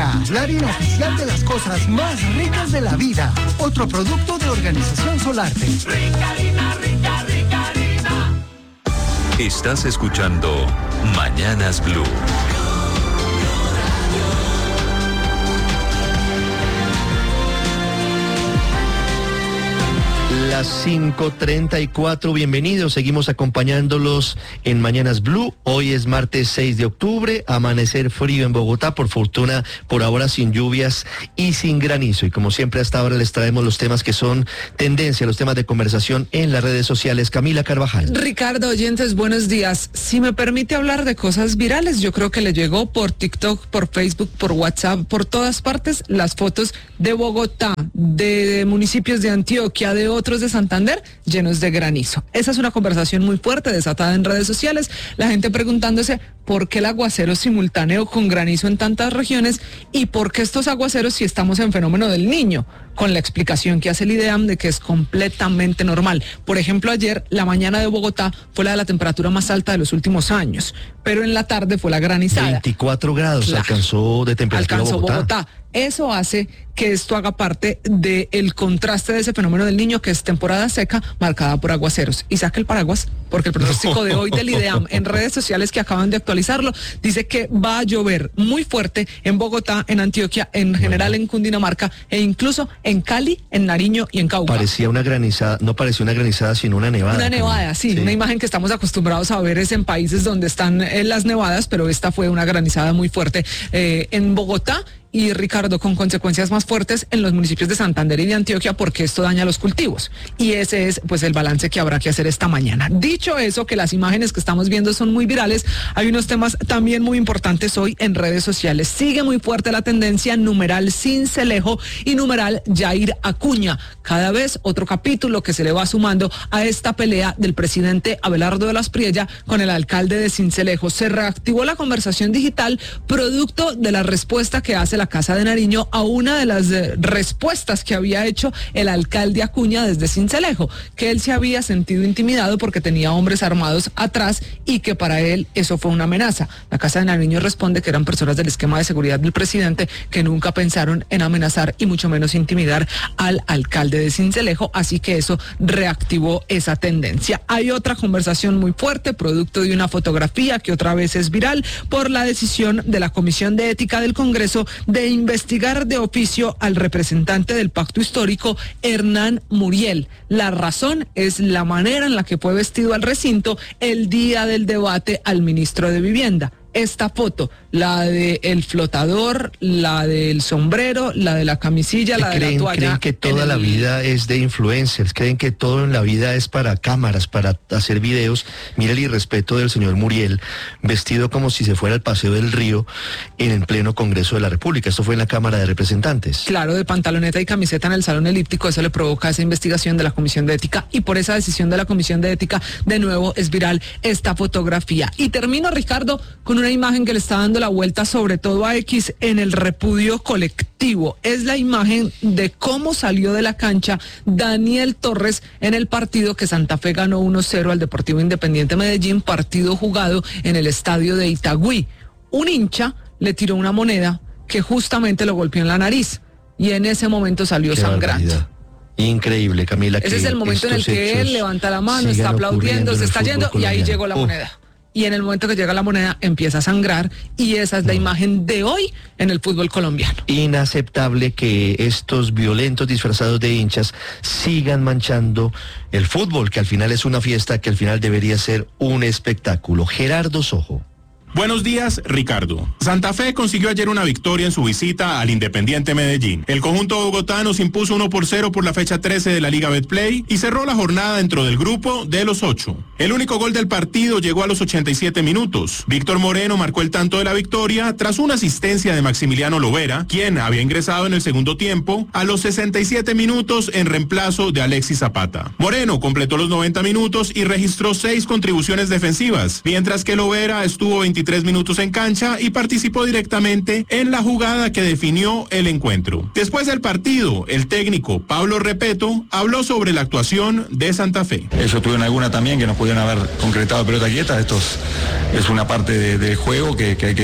Rica, la harina oficial de las cosas más ricas de la vida. Otro producto de Organización Solarte. Rica harina, rica, rica harina. Estás escuchando Mañanas Blue. Las 5:34, bienvenidos, seguimos acompañándolos en Mañanas Blue. Hoy es martes 6 de octubre, amanecer frío en Bogotá, por fortuna, por ahora sin lluvias y sin granizo. Y como siempre hasta ahora les traemos los temas que son tendencia, los temas de conversación en las redes sociales. Camila Carvajal. Ricardo, oyentes, buenos días. Si me permite hablar de cosas virales, yo creo que le llegó por TikTok, por Facebook, por WhatsApp, por todas partes, las fotos de Bogotá, de municipios de Antioquia, de otros de Santander, llenos de granizo. Esa es una conversación muy fuerte, desatada en redes sociales, la gente preguntándose por qué el aguacero simultáneo con granizo en tantas regiones y por qué estos aguaceros si estamos en fenómeno del Niño, con la explicación que hace el IDEAM de que es completamente normal. Por ejemplo, ayer la mañana de Bogotá fue la de la temperatura más alta de los últimos años, pero en la tarde fue la granizada. 24 grados Claro. Alcanzó de temperatura Bogotá. Eso hace que esto haga parte del contraste de ese fenómeno del Niño, que es temporada seca marcada por aguaceros. Y saque el paraguas, porque el pronóstico de hoy del IDEAM en redes sociales que acaban de actualizarlo dice que va a llover muy fuerte en Bogotá, en Antioquia, en general en Cundinamarca e incluso en Cali, en Nariño y en Cauca. Parecía una granizada, no parecía una granizada sino una nevada. Una nevada, sí, una imagen que estamos acostumbrados a ver es en países donde están las nevadas, pero esta fue una granizada muy fuerte en Bogotá. Y Ricardo, con consecuencias más fuertes en los municipios de Santander y de Antioquia, porque esto daña los cultivos. Y ese es pues el balance que habrá que hacer esta mañana. Dicho eso, que las imágenes que estamos viendo son muy virales, hay unos temas también muy importantes hoy en redes sociales. Sigue muy fuerte la tendencia numeral Sincelejo y numeral Yair Acuña. Cada vez otro capítulo que se le va sumando a esta pelea del presidente Abelardo de las Priella con el alcalde de Sincelejo. Se reactivó la conversación digital producto de la respuesta que hace la Casa de Nariño a una de las respuestas que había hecho el alcalde Acuña desde Sincelejo, que él se había sentido intimidado porque tenía hombres armados atrás y que para él eso fue una amenaza. La Casa de Nariño responde que eran personas del esquema de seguridad del presidente que nunca pensaron en amenazar y mucho menos intimidar al alcalde de Sincelejo, así que eso reactivó esa tendencia. Hay otra conversación muy fuerte, producto de una fotografía que otra vez es viral por la decisión de la Comisión de Ética del Congreso de investigar de oficio al representante del Pacto Histórico, Hernán Muriel. La razón es la manera en la que fue vestido al recinto el día del debate al ministro de Vivienda. Esta foto, la del flotador, la del sombrero, la de la camisilla, la de la toalla. Creen que toda la vida es de influencers, creen que todo en la vida es para cámaras, para hacer videos. Mira el irrespeto del señor Muriel, vestido como si se fuera al Paseo del Río en el pleno Congreso de la República. Esto fue en la Cámara de Representantes. Claro, de pantaloneta y camiseta en el Salón Elíptico, eso le provoca esa investigación de la Comisión de Ética y por esa decisión de la Comisión de Ética, de nuevo es viral esta fotografía. Y termino, Ricardo, con una imagen que le está dando la vuelta sobre todo a X en el repudio colectivo. Es la imagen de cómo salió de la cancha Daniel Torres en el partido que Santa Fe ganó 1-0 al Deportivo Independiente Medellín, partido jugado en el estadio de Itagüí. Un hincha le tiró una moneda que justamente lo golpeó en la nariz y en ese momento salió sangrando. Increíble, Camila. Ese es el momento en el que él levanta la mano, está aplaudiendo, se está yendo y ahí llegó la moneda. Y en el momento que llega la moneda empieza a sangrar y esa es la imagen de hoy en el fútbol colombiano. Inaceptable que estos violentos disfrazados de hinchas sigan manchando el fútbol, que al final es una fiesta, que al final debería ser un espectáculo. Gerardo Sojo. Buenos días, Ricardo. Santa Fe consiguió ayer una victoria en su visita al Independiente Medellín. El conjunto bogotano se impuso 1-0 por la fecha 13 de la Liga Betplay y cerró la jornada dentro del grupo de los 8. El único gol del partido llegó a los 87 minutos. Víctor Moreno marcó el tanto de la victoria tras una asistencia de Maximiliano Lovera, quien había ingresado en el segundo tiempo a los 67 minutos en reemplazo de Alexis Zapata. Moreno completó los 90 minutos y registró 6 contribuciones defensivas, mientras que Lovera estuvo 23 minutos en cancha y participó directamente en la jugada que definió el encuentro. Después del partido, el técnico Pablo Repeto habló sobre la actuación de Santa Fe. Ellos tuvieron alguna también que no pudieron haber concretado pelota quieta. Esto es una parte del juego que hay que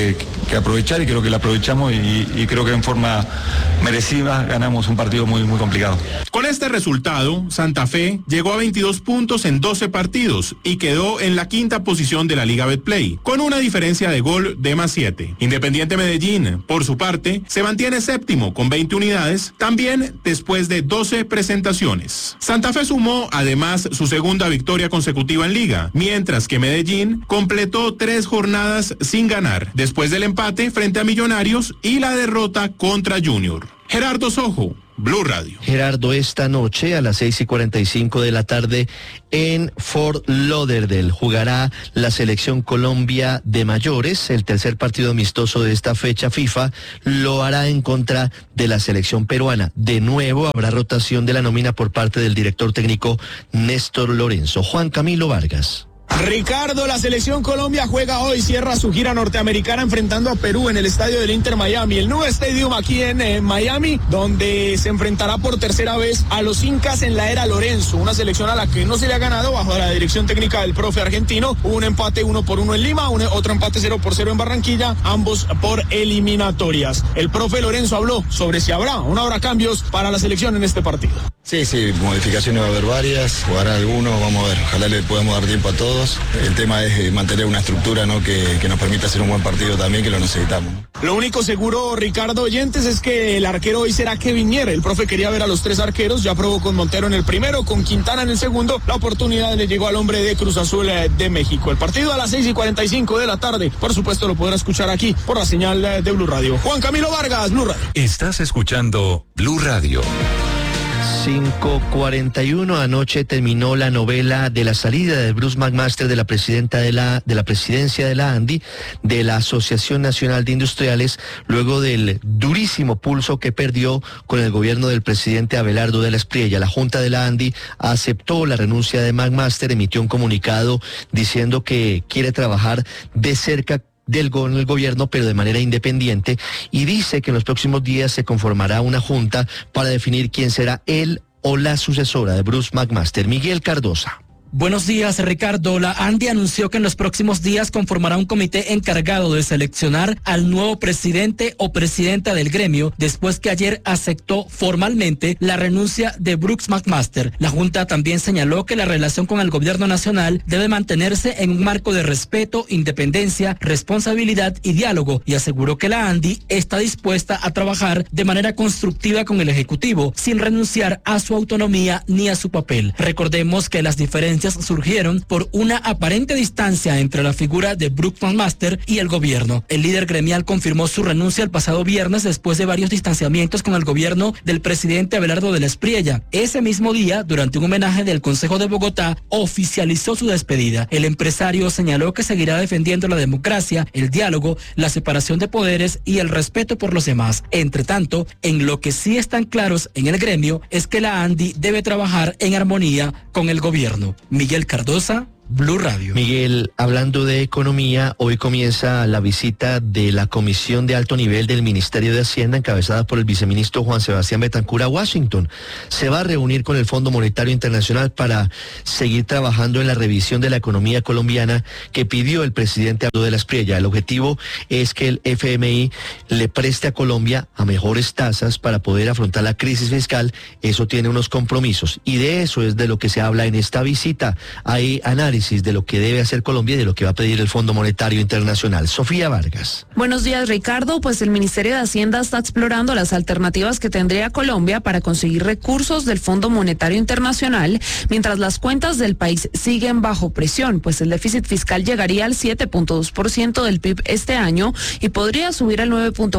aprovechar y creo que la aprovechamos y creo que en forma merecida ganamos un partido muy, muy complicado. Con este resultado, Santa Fe llegó a 22 puntos en 12 partidos y quedó en la quinta posición de la Liga Betplay, con una diferencia de gol de +7. Independiente Medellín, por su parte, se mantiene séptimo con 20 unidades, también después de 12 presentaciones. Santa Fe sumó además su segunda victoria consecutiva en Liga, mientras que Medellín completó 3 jornadas sin ganar, después del empate frente a Millonarios y la derrota contra Junior. Gerardo Sojo, Blue Radio. Gerardo, esta noche a las 6:45 de la tarde en Fort Lauderdale jugará la selección Colombia de mayores. El tercer partido amistoso de esta fecha FIFA lo hará en contra de la selección peruana. De nuevo habrá rotación de la nómina por parte del director técnico Néstor Lorenzo. Juan Camilo Vargas. Ricardo, la selección Colombia juega hoy, cierra su gira norteamericana enfrentando a Perú en el estadio del Inter Miami, el nuevo estadio aquí en Miami, donde se enfrentará por tercera vez a los Incas en la era Lorenzo, una selección a la que no se le ha ganado bajo la dirección técnica del profe argentino. Hubo un empate 1-1 en Lima, otro empate 0-0 en Barranquilla, ambos por eliminatorias. El profe Lorenzo habló sobre si habrá o no habrá cambios para la selección en este partido. Sí, modificaciones va a haber varias, jugará algunos, vamos a ver, ojalá le podamos dar tiempo a todos. El tema es mantener una estructura, ¿no? que nos permita hacer un buen partido también, que lo necesitamos. Lo único seguro, Ricardo Oyentes, es que el arquero hoy será Kevin Mier. El profe quería ver a los 3 arqueros, ya probó con Montero en el primero, con Quintana en el segundo. La oportunidad le llegó al hombre de Cruz Azul de México. El partido a las 6:45 de la tarde, por supuesto lo podrá escuchar aquí por la señal de Blue Radio. Juan Camilo Vargas, Blue Radio. Estás escuchando Blue Radio. 5:41 anoche terminó la novela de la salida de Bruce McMaster de la presidencia de la ANDI, de la Asociación Nacional de Industriales, luego del durísimo pulso que perdió con el gobierno del presidente Abelardo de la Espriella. La Junta de la ANDI aceptó la renuncia de McMaster, emitió un comunicado diciendo que quiere trabajar de cerca del gobierno, pero de manera independiente, y dice que en los próximos días se conformará una junta para definir quién será él o la sucesora de Bruce McMaster. Miguel Cardosa. Buenos días, Ricardo. La ANDI anunció que en los próximos días conformará un comité encargado de seleccionar al nuevo presidente o presidenta del gremio, después que ayer aceptó formalmente la renuncia de Bruce McMaster. La Junta también señaló que la relación con el gobierno nacional debe mantenerse en un marco de respeto, independencia, responsabilidad y diálogo, y aseguró que la ANDI está dispuesta a trabajar de manera constructiva con el Ejecutivo, sin renunciar a su autonomía ni a su papel. Recordemos que las diferencias surgieron por una aparente distancia entre la figura de Bruce McMaster y el gobierno. El líder gremial confirmó su renuncia el pasado viernes después de varios distanciamientos con el gobierno del presidente Abelardo de la Espriella. Ese mismo día, durante un homenaje del Consejo de Bogotá, oficializó su despedida. El empresario señaló que seguirá defendiendo la democracia, el diálogo, la separación de poderes y el respeto por los demás. Entre tanto, en lo que sí están claros en el gremio es que la ANDI debe trabajar en armonía con el gobierno. Miguel Cardosa, Blue Radio. Miguel, hablando de economía, hoy comienza la visita de la Comisión de Alto Nivel del Ministerio de Hacienda, encabezada por el viceministro Juan Sebastián Betancur, a Washington. Se va a reunir con el Fondo Monetario Internacional para seguir trabajando en la revisión de la economía colombiana que pidió el presidente Abelardo de la Espriella. El objetivo es que el FMI le preste a Colombia a mejores tasas para poder afrontar la crisis fiscal. Eso tiene unos compromisos y de eso es de lo que se habla en esta visita. Hay análisis de lo que debe hacer Colombia y de lo que va a pedir el Fondo Monetario Internacional. Sofía Vargas. Buenos días, Ricardo. Pues el Ministerio de Hacienda está explorando las alternativas que tendría Colombia para conseguir recursos del Fondo Monetario Internacional, mientras las cuentas del país siguen bajo presión, pues el déficit fiscal llegaría al 7.2% del PIB este año y podría subir al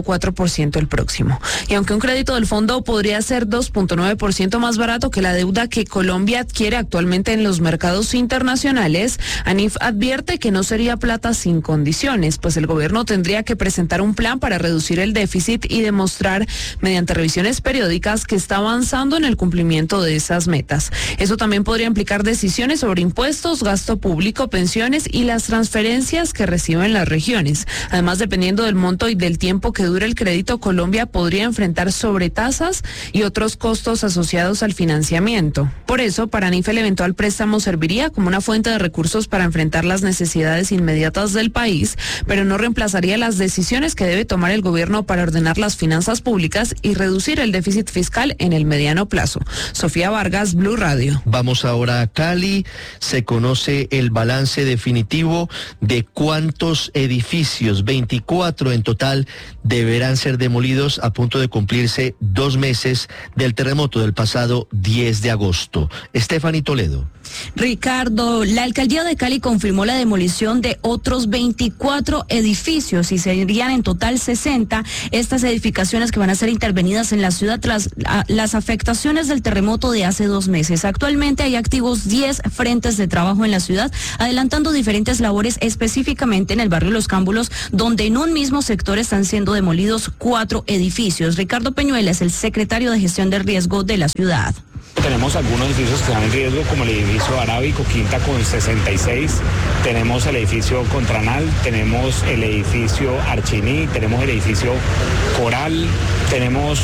9.4% el próximo. Y aunque un crédito del fondo podría ser 2.9% más barato que la deuda que Colombia adquiere actualmente en los mercados internacionales, ANIF advierte que no sería plata sin condiciones, pues el gobierno tendría que presentar un plan para reducir el déficit y demostrar mediante revisiones periódicas que está avanzando en el cumplimiento de esas metas. Eso también podría implicar decisiones sobre impuestos, gasto público, pensiones y las transferencias que reciben las regiones. Además, dependiendo del monto y del tiempo que dure el crédito, Colombia podría enfrentar sobretasas y otros costos asociados al financiamiento. Por eso, para ANIF el eventual préstamo serviría como una fuente de recursos para enfrentar las necesidades inmediatas del país, pero no reemplazaría las decisiones que debe tomar el gobierno para ordenar las finanzas públicas y reducir el déficit fiscal en el mediano plazo. Sofía Vargas, Blue Radio. Vamos ahora a Cali. Se conoce el balance definitivo de cuántos edificios, 24 en total, deberán ser demolidos a punto de cumplirse 2 meses del terremoto del pasado 10 de agosto. Stephanie Toledo. Ricardo, la alcaldía de Cali confirmó la demolición de otros 24 edificios y serían en total 60 estas edificaciones que van a ser intervenidas en la ciudad tras las afectaciones del terremoto de hace 2 meses. Actualmente hay activos 10 frentes de trabajo en la ciudad, adelantando diferentes labores específicamente en el barrio Los Cámbulos, donde en un mismo sector están siendo demolidos 4 edificios. Ricardo Peñuela es el secretario de Gestión del Riesgo de la ciudad. Tenemos algunos edificios que están en riesgo, como el edificio Arábico, Quinta con 66, tenemos el edificio Contranal, tenemos el edificio Archiní, tenemos el edificio Coral, tenemos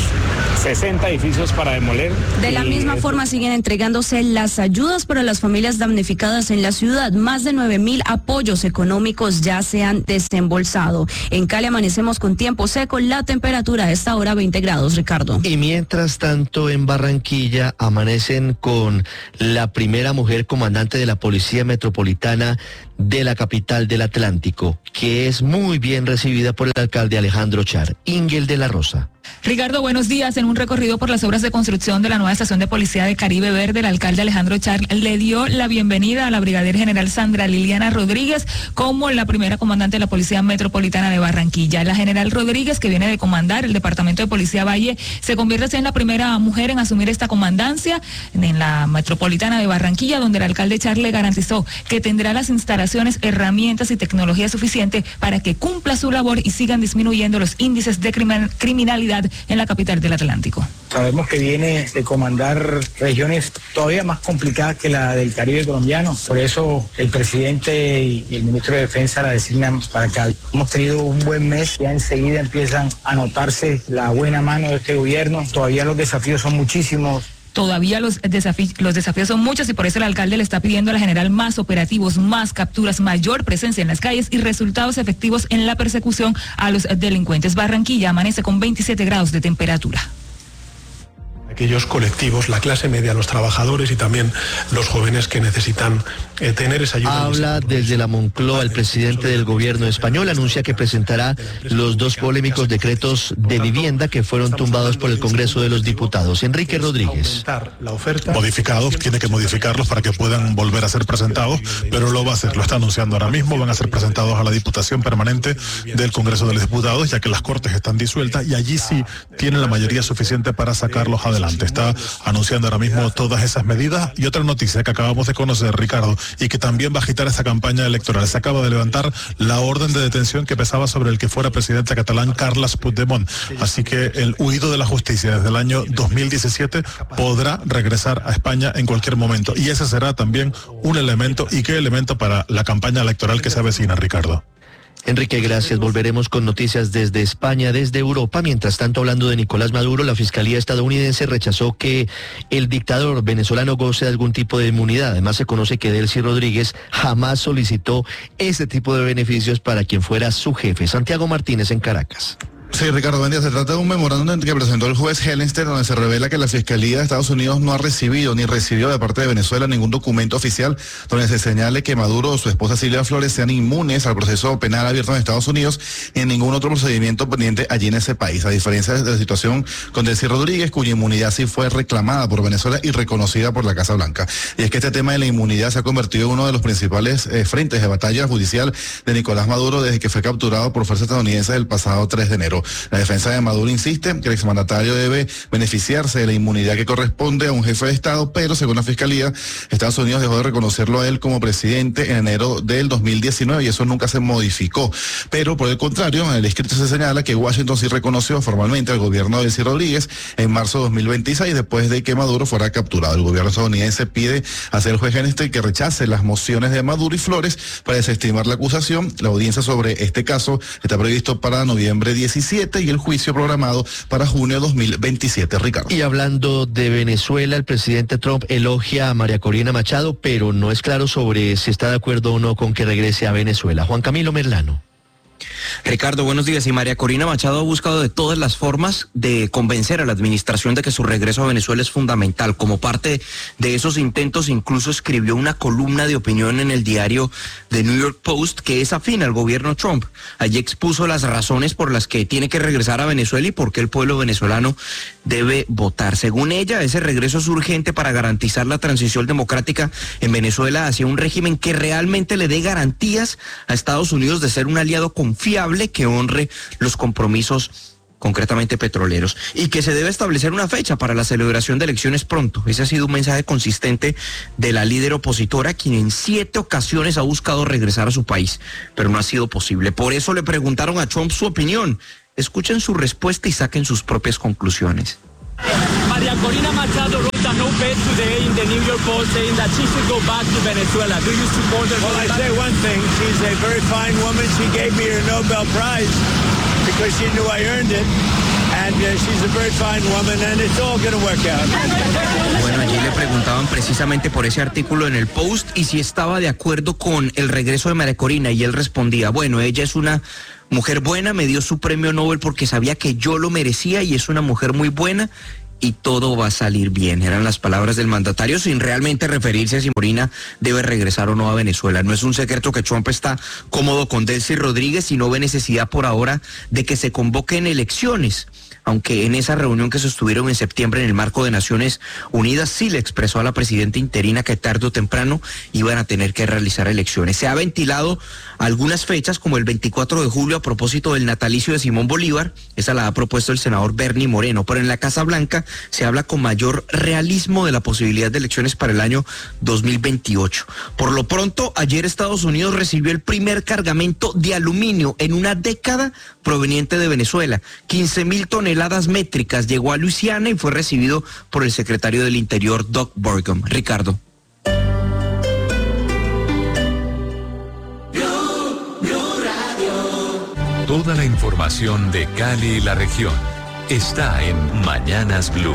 60 edificios para demoler. De la misma forma siguen entregándose las ayudas para las familias damnificadas en la ciudad. Más de 9.000 apoyos económicos ya se han desembolsado. En Cali amanecemos con tiempo seco, la temperatura a esta hora 20 grados, Ricardo. Y mientras tanto en Barranquilla amanecen con la primera mujer comandante de la Policía Metropolitana de la capital del Atlántico, que es muy bien recibida por el alcalde Alejandro Char. Ingel de la Rosa. Ricardo, buenos días. En un recorrido por las obras de construcción de la nueva estación de policía de Caribe Verde, el alcalde Alejandro Char le dio la bienvenida a la brigadier general Sandra Liliana Rodríguez como la primera comandante de la Policía Metropolitana de Barranquilla. La general Rodríguez, que viene de comandar el Departamento de Policía Valle, se convierte así en la primera mujer en asumir esta comandancia en la Metropolitana de Barranquilla, donde el alcalde Char le garantizó que tendrá las instalaciones, herramientas y tecnología suficiente para que cumpla su labor y sigan disminuyendo los índices de criminalidad en la capital del Atlántico. Sabemos que viene de comandar regiones todavía más complicadas que la del Caribe colombiano, por eso el presidente y el ministro de Defensa la designan para acá. Hemos tenido un buen mes, ya enseguida empiezan a notarse la buena mano de este gobierno, todavía los desafíos son muchísimos. Todavía los desafíos son muchos y por eso el alcalde le está pidiendo a la general más operativos, más capturas, mayor presencia en las calles y resultados efectivos en la persecución a los delincuentes. Barranquilla amanece con 27 grados de temperatura. Aquellos colectivos, la clase media, los trabajadores y también los jóvenes que necesitan tener esa ayuda. Habla desde la Moncloa el presidente del gobierno español, anuncia que presentará los 2 polémicos decretos de vivienda que fueron tumbados por el Congreso de los Diputados. Enrique Rodríguez. Modificados, tiene que modificarlos para que puedan volver a ser presentados, pero lo va a hacer, lo está anunciando ahora mismo, van a ser presentados a la Diputación Permanente del Congreso de los Diputados, ya que las Cortes están disueltas y allí sí tienen la mayoría suficiente para sacarlos adelante. Está anunciando ahora mismo todas esas medidas. Y otra noticia que acabamos de conocer, Ricardo, y que también va a agitar esta campaña electoral. Se acaba de levantar la orden de detención que pesaba sobre el que fuera presidente catalán Carles Puigdemont. Así que el huido de la justicia desde el año 2017 podrá regresar a España en cualquier momento. Y ese será también un elemento, y qué elemento para la campaña electoral que se avecina, Ricardo. Enrique, gracias. Volveremos con noticias desde España, desde Europa. Mientras tanto, hablando de Nicolás Maduro, la Fiscalía estadounidense rechazó que el dictador venezolano goce de algún tipo de inmunidad. Además, se conoce que Delcy Rodríguez jamás solicitó ese tipo de beneficios para quien fuera su jefe. Santiago Martínez en Caracas. Sí, Ricardo, buen día. Se trata de un memorándum que presentó el juez Hellenstein, donde se revela que la Fiscalía de Estados Unidos no ha recibido ni recibió de parte de Venezuela ningún documento oficial donde se señale que Maduro o su esposa Silvia Flores sean inmunes al proceso penal abierto en Estados Unidos y en ningún otro procedimiento pendiente allí en ese país, a diferencia de la situación con Delcy Rodríguez, cuya inmunidad sí fue reclamada por Venezuela y reconocida por la Casa Blanca. Y es que este tema de la inmunidad se ha convertido en uno de los principales frentes de batalla judicial de Nicolás Maduro desde que fue capturado por fuerzas estadounidenses el pasado 3 de enero. La defensa de Maduro insiste que el exmandatario debe beneficiarse de la inmunidad que corresponde a un jefe de Estado, pero según la Fiscalía, Estados Unidos dejó de reconocerlo a él como presidente en enero del 2019 y eso nunca se modificó. Pero por el contrario, en el escrito se señala que Washington sí reconoció formalmente al gobierno de Delcy Rodríguez en marzo de 2026 después de que Maduro fuera capturado. El gobierno estadounidense pide hacer el juez Hellenstein que rechace las mociones de Maduro y Flores para desestimar la acusación. La audiencia sobre este caso está previsto para noviembre 17. 2017 y el juicio programado para junio de 2027, Ricardo. Y hablando de Venezuela, el presidente Trump elogia a María Corina Machado, pero no es claro sobre si está de acuerdo o no con que regrese a Venezuela. Juan Camilo Merlano. Ricardo, buenos días. Y María Corina Machado ha buscado de todas las formas de convencer a la administración de que su regreso a Venezuela es fundamental. Como parte de esos intentos, incluso escribió una columna de opinión en el diario The New York Post que es afín al gobierno Trump. Allí expuso las razones por las que tiene que regresar a Venezuela y por qué el pueblo venezolano debe votar. Según ella, ese regreso es urgente para garantizar la transición democrática en Venezuela hacia un régimen que realmente le dé garantías a Estados Unidos de ser un aliado confiable que honre los compromisos concretamente petroleros, y que se debe establecer una fecha para la celebración de elecciones pronto. Ese ha sido un mensaje consistente de la líder opositora, quien en 7 ocasiones ha buscado regresar a su país, pero no ha sido posible. Por eso le preguntaron a Trump su opinión. Escuchen su respuesta y saquen sus propias conclusiones. María Corina Machado wrote an op-ed today in the New York Post saying that she should go back to Venezuela. Do you support her? Well, I say one thing. She's a very fine woman. She gave me her Nobel Prize because she knew I earned it. And she's a very fine woman, and it's all going to work out. Bueno, allí le preguntaban precisamente por ese artículo en el Post y si estaba de acuerdo con el regreso de María Corina, y él respondía, bueno, ella es una mujer buena, me dio su premio Nobel porque sabía que yo lo merecía y es una mujer muy buena y todo va a salir bien. Eran las palabras del mandatario sin realmente referirse a si Corina debe regresar o no a Venezuela. No es un secreto que Trump está cómodo con Delcy Rodríguez y no ve necesidad por ahora de que se convoquen elecciones. Aunque en esa reunión que sostuvieron en septiembre en el marco de Naciones Unidas sí le expresó a la presidenta interina que tarde o temprano iban a tener que realizar elecciones. Se ha ventilado algunas fechas como el 24 de julio a propósito del natalicio de Simón Bolívar. Esa la ha propuesto el senador Bernie Moreno, pero en la Casa Blanca se habla con mayor realismo de la posibilidad de elecciones para el año 2028. Por lo pronto, ayer Estados Unidos recibió el primer cargamento de aluminio en una década proveniente de Venezuela. 15,000 toneladas métricas llegó a Luisiana y fue recibido por el secretario del Interior, Doug Burgum. Ricardo. Toda la información de Cali y la región está en Mañanas Blue.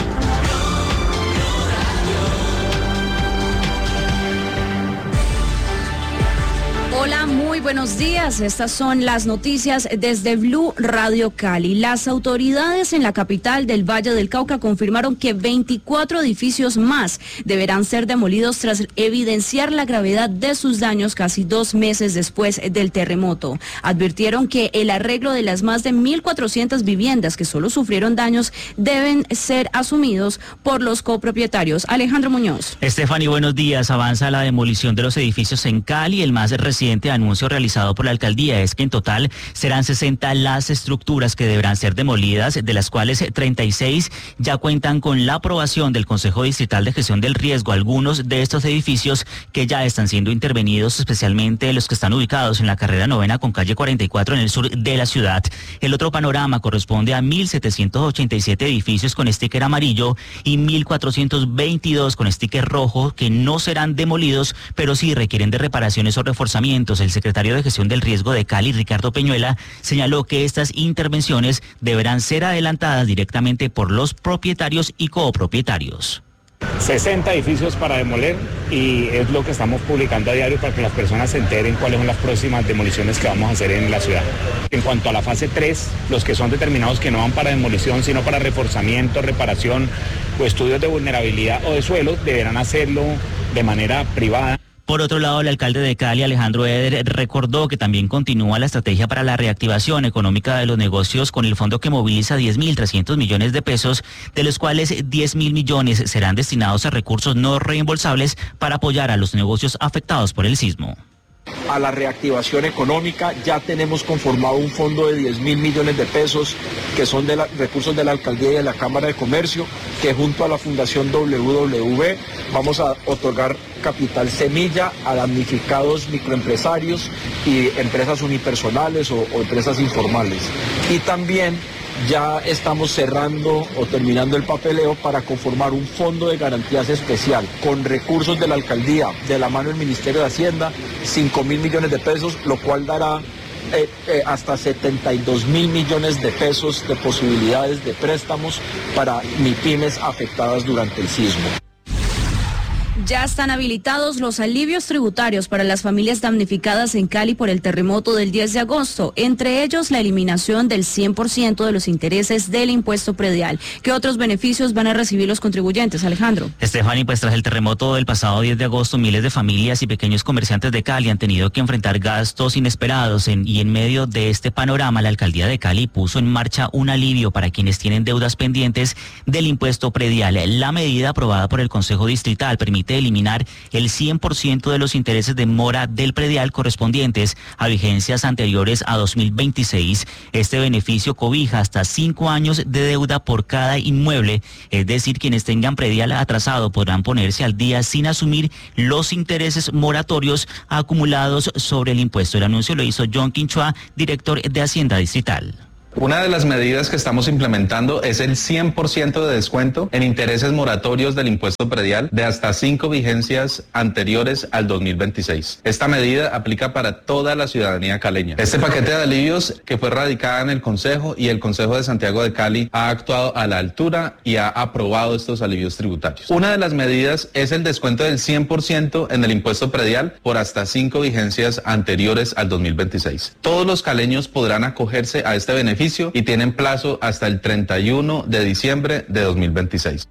Hola, muy buenos días. Estas son las noticias desde Blue Radio Cali. Las autoridades en la capital del Valle del Cauca confirmaron que 24 edificios más deberán ser demolidos tras evidenciar la gravedad de sus daños casi 2 meses después del terremoto. Advirtieron que el arreglo de las más de 1.400 viviendas que solo sufrieron daños deben ser asumidos por los copropietarios. Alejandro Muñoz. Estefany, buenos días. Avanza la demolición de los edificios en Cali. El más reciente anuncio realizado por la alcaldía es que en total serán 60 las estructuras que deberán ser demolidas, de las cuales 36 ya cuentan con la aprobación del Consejo Distrital de Gestión del Riesgo. Algunos de estos edificios que ya están siendo intervenidos, especialmente los que están ubicados en la carrera 9 con calle 44 en el sur de la ciudad. El otro panorama corresponde a 1.787 edificios con sticker amarillo y 1.422 con sticker rojo que no serán demolidos, pero sí requieren de reparaciones o reforzamientos. El secretario de Gestión del Riesgo de Cali, Ricardo Peñuela, señaló que estas intervenciones deberán ser adelantadas directamente por los propietarios y copropietarios. 60 edificios para demoler y es lo que estamos publicando a diario para que las personas se enteren cuáles son las próximas demoliciones que vamos a hacer en la ciudad. En cuanto a la fase 3, los que son determinados que no van para demolición sino para reforzamiento, reparación o estudios de vulnerabilidad o de suelo, deberán hacerlo de manera privada. Por otro lado, el alcalde de Cali, Alejandro Eder, recordó que también continúa la estrategia para la reactivación económica de los negocios con el fondo que moviliza 10.300 millones de pesos, de los cuales 10.000 millones serán destinados a recursos no reembolsables para apoyar a los negocios afectados por el sismo. A la reactivación económica ya tenemos conformado un fondo de 10.000 millones de pesos que son de recursos de la alcaldía y de la Cámara de Comercio, que junto a la Fundación WW vamos a otorgar capital semilla a damnificados microempresarios y empresas unipersonales o empresas informales. Y también ya estamos cerrando o terminando el papeleo para conformar un fondo de garantías especial con recursos de la alcaldía, de la mano del Ministerio de Hacienda, 5.000 millones de pesos, lo cual dará hasta 72.000 millones de pesos de posibilidades de préstamos para MIPYMES afectadas durante el sismo. Ya están habilitados los alivios tributarios para las familias damnificadas en Cali por el terremoto del 10 de agosto, entre ellos la eliminación del 100% de los intereses del impuesto predial. ¿Qué otros beneficios van a recibir los contribuyentes, Alejandro? Stephanie, pues tras el terremoto del pasado 10 de agosto, miles de familias y pequeños comerciantes de Cali han tenido que enfrentar gastos inesperados y en medio de este panorama, la alcaldía de Cali puso en marcha un alivio para quienes tienen deudas pendientes del impuesto predial. La medida aprobada por el Consejo Distrital permite eliminar el 100% de los intereses de mora del predial correspondientes a vigencias anteriores a 2026. Este beneficio cobija hasta 5 años de deuda por cada inmueble, es decir, quienes tengan predial atrasado podrán ponerse al día sin asumir los intereses moratorios acumulados sobre el impuesto. El anuncio lo hizo John Quinchua, director de Hacienda Distrital. Una de las medidas que estamos implementando es el 100% de descuento en intereses moratorios del impuesto predial de hasta 5 vigencias anteriores al 2026. Esta medida aplica para toda la ciudadanía caleña. Este paquete de alivios que fue radicada en el Consejo y el Consejo de Santiago de Cali ha actuado a la altura y ha aprobado estos alivios tributarios. Una de las medidas es el descuento del 100% en el impuesto predial por hasta 5 vigencias anteriores al 2026. Todos los caleños podrán acogerse a este beneficio y tienen plazo hasta el 31 de diciembre de 2026.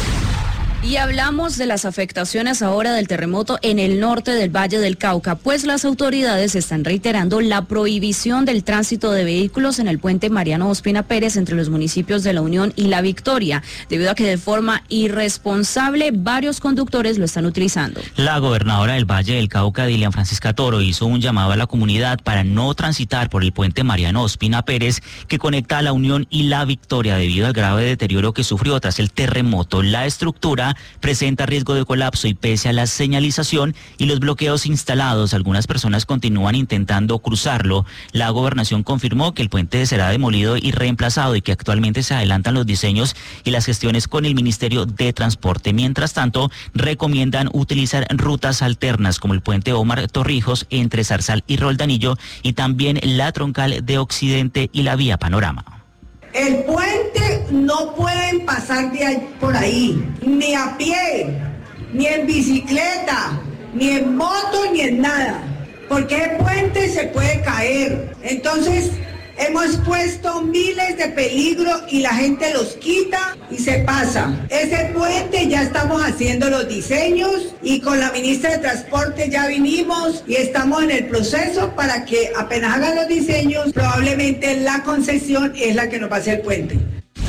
Y hablamos de las afectaciones ahora del terremoto en el norte del Valle del Cauca, pues las autoridades están reiterando la prohibición del tránsito de vehículos en el puente Mariano Ospina Pérez entre los municipios de La Unión y La Victoria, debido a que de forma irresponsable varios conductores lo están utilizando. La gobernadora del Valle del Cauca, Dilian Francisca Toro, hizo un llamado a la comunidad para no transitar por el puente Mariano Ospina Pérez que conecta a La Unión y La Victoria debido al grave deterioro que sufrió tras el terremoto. La estructura presenta riesgo de colapso y pese a la señalización y los bloqueos instalados, algunas personas continúan intentando cruzarlo. La gobernación confirmó que el puente será demolido y reemplazado y que actualmente se adelantan los diseños y las gestiones con el Ministerio de Transporte. Mientras tanto, recomiendan utilizar rutas alternas como el puente Omar Torrijos entre Zarzal y Roldanillo y también la troncal de Occidente y la vía Panorama. El puente no pueden pasar por ahí, ni a pie, ni en bicicleta, ni en moto, ni en nada, porque el puente se puede caer. Entonces, hemos puesto miles de peligros y la gente los quita y se pasa. Ese puente ya estamos haciendo los diseños y con la ministra de Transporte ya vinimos y estamos en el proceso para que apenas hagan los diseños, probablemente la concesión es la que nos va a hacer el puente.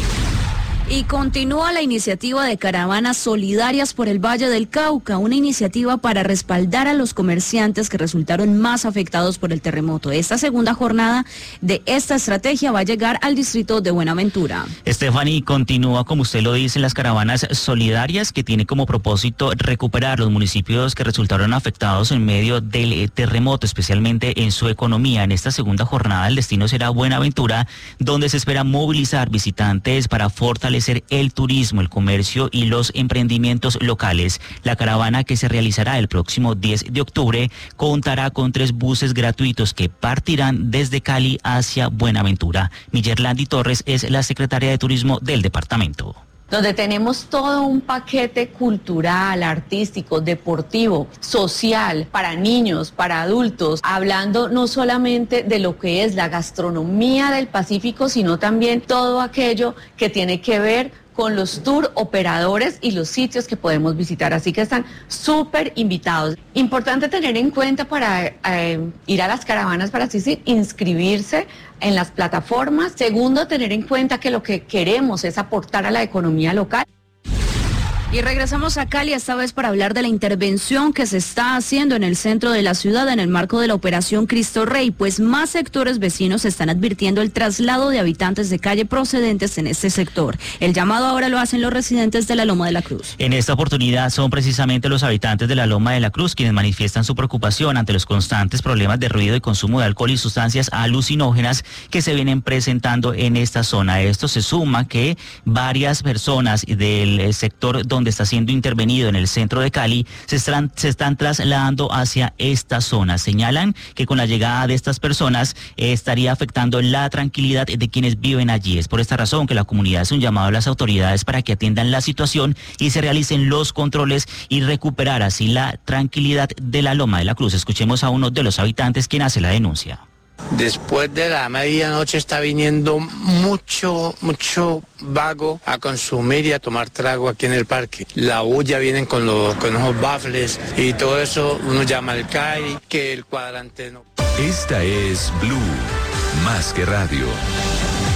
Y continúa la iniciativa de caravanas solidarias por el Valle del Cauca, una iniciativa para respaldar a los comerciantes que resultaron más afectados por el terremoto. Esta segunda jornada de esta estrategia va a llegar al distrito de Buenaventura. Stephanie, continúa, como usted lo dice, las caravanas solidarias que tiene como propósito recuperar los municipios que resultaron afectados en medio del terremoto, especialmente en su economía. En esta segunda jornada el destino será Buenaventura, donde se espera movilizar visitantes para fortalecer el turismo, el comercio y los emprendimientos locales. La caravana, que se realizará el próximo 10 de octubre, contará con 3 buses gratuitos que partirán desde Cali hacia Buenaventura. Millerlandi Torres es la secretaria de Turismo del departamento. Donde tenemos todo un paquete cultural, artístico, deportivo, social, para niños, para adultos, hablando no solamente de lo que es la gastronomía del Pacífico, sino también todo aquello que tiene que ver con los tour operadores y los sitios que podemos visitar. Así que están súper invitados. Importante tener en cuenta para ir a las caravanas, para así inscribirse en las plataformas. Segundo, tener en cuenta que lo que queremos es aportar a la economía local. Y regresamos a Cali esta vez para hablar de la intervención que se está haciendo en el centro de la ciudad en el marco de la Operación Cristo Rey, pues más sectores vecinos están advirtiendo el traslado de habitantes de calle procedentes en este sector. El llamado ahora lo hacen los residentes de la Loma de la Cruz. En esta oportunidad son precisamente los habitantes de la Loma de la Cruz quienes manifiestan su preocupación ante los constantes problemas de ruido y consumo de alcohol y sustancias alucinógenas que se vienen presentando en esta zona. Esto se suma que varias personas del sector donde donde está siendo intervenido en el centro de Cali, se están trasladando hacia esta zona. Señalan que con la llegada de estas personas estaría afectando la tranquilidad de quienes viven allí. Es por esta razón que la comunidad hace un llamado a las autoridades para que atiendan la situación y se realicen los controles y recuperar así la tranquilidad de la Loma de la Cruz. Escuchemos a uno de los habitantes quien hace la denuncia. Después de la medianoche está viniendo mucho vago a consumir y a tomar trago aquí en el parque. La bulla vienen con esos bafles y todo eso, uno llama al CAI, que el cuadrante no. Esta es Blue, más que radio.